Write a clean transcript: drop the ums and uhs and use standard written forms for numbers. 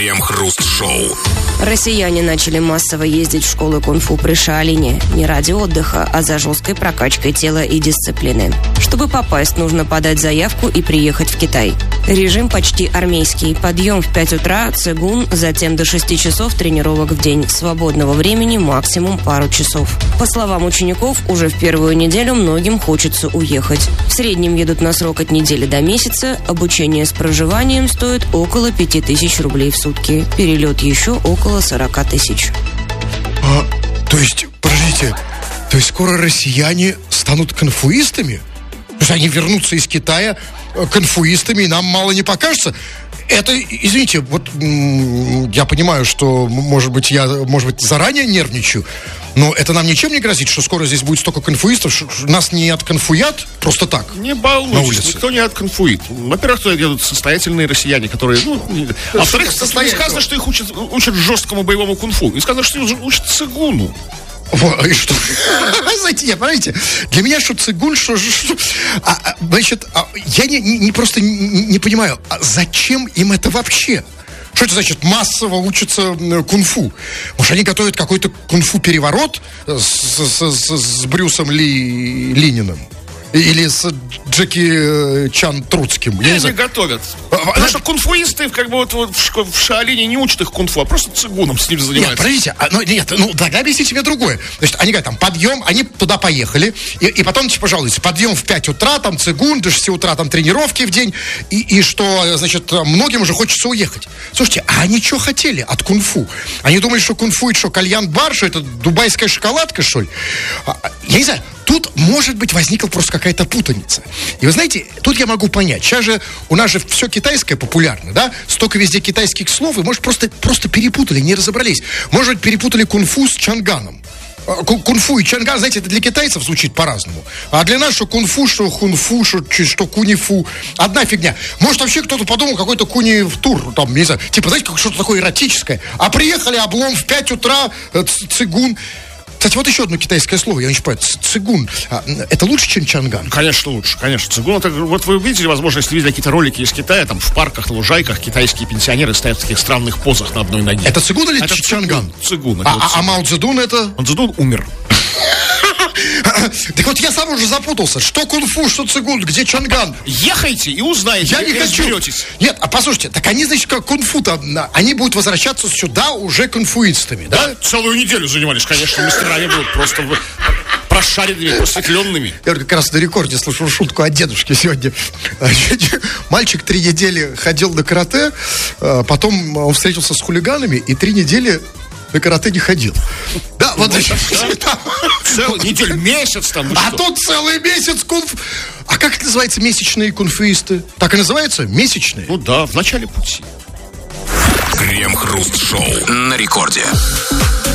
Крем-хруст-шоу. Россияне начали массово ездить в школы кунг-фу при Шаолине. Не ради отдыха, а за жесткой прокачкой тела и дисциплины. Чтобы попасть, нужно подать заявку и приехать в Китай. Режим почти армейский. Подъем в 5 утра, цигун, затем до 6 часов тренировок в день. Свободного времени максимум пару часов. По словам учеников, уже в первую неделю многим хочется уехать. В среднем едут на срок от недели до месяца. Обучение с проживанием стоит около 5000 рублей в сутки. Перелет еще около 40 тысяч. То есть, подождите, то есть скоро россияне станут конфуистами? То есть они вернутся из Китая конфуистами, и нам мало не покажется? Это, извините, вот я понимаю, что, может быть, я заранее нервничаю, но это нам ничем не грозит, что скоро здесь будет столько конфуистов, что нас не отконфуят просто так. Не балуйтесь, никто не отконфуит. Во-первых, туда едут состоятельные россияне, которые, а во-вторых, не сказано, что их учат жесткому боевому кунг-фу. И сказано, что их учат цигуну. И что? Знаете, нет, понимаете, для меня что цигун, значит, я просто не понимаю, а зачем им это вообще? Что это значит массово учатся кунг-фу? Может, они готовят какой-то кунг-фу-переворот с Брюсом Лининым? Или с Джеки Чан Труцким? Я не знаю. Готовят. Потому что кунг-фуисты в Шаолине не учат их кунг-фу, а просто цигуном с ним занимаются. Нет, подождите, тогда объясните мне другое. Значит, они говорят, там, подъем, они туда поехали, и потом, пожалуйста, подъем в 5 утра, там, цигун, до 6 утра, там, тренировки в день, и что, значит, многим уже хочется уехать. Слушайте, а они что хотели от кунг-фу? Они думали, что кунг-фу это что, кальян-бар, что это дубайская шоколадка, что ли? Я не знаю. Тут, может быть, возникла просто какая-то путаница. И вы знаете, тут я могу понять. Сейчас же у нас же все китайское популярно, да? Столько везде китайских слов, и, может, просто перепутали, не разобрались. Может быть, перепутали кунг-фу с чанганом. Кунг-фу и чанган, знаете, это для китайцев звучит по-разному. А для нас что кунг-фу, что хунг-фу, что куни-фу. Одна фигня. Может, вообще кто-то подумал, какой-то куни-тур, там, не знаю, типа, знаете, как что-то такое эротическое. А приехали, облом в 5 утра, цигун. Кстати, вот еще одно китайское слово, я не понимаю, цигун. Это лучше, чем чанган? Конечно, лучше, конечно. Цигун, это, вот вы видели, возможно, если видели какие-то ролики из Китая, там в парках, на лужайках китайские пенсионеры стоят в таких странных позах на одной ноге. Это цигун или чанган? Цигун. А Мао Цзэдун это? Мао Цзэдун умер. Так вот я сам уже запутался. Что кунг-фу, что цигун, где чанган? Ехайте и узнаете. Я не хочу. Нет, а послушайте, так они, значит, как кунг-фу-то, они будут возвращаться сюда уже конфуистами, да? Целую неделю занимались, конечно, мастерами будут просто прошаренными, просветленными. Я как раз на рекорде слышал шутку от дедушки сегодня. Мальчик 3 недели ходил на карате, потом он встретился с хулиганами и 3 недели на карате не ходил. Да, вот целую неделю, месяц там. А тут целый месяц кунг-фу. А как это называется, месячные кунг-фуисты? Так и называется? Месячные? Ну да, в начале пути. Крем-хруст-шоу на рекорде.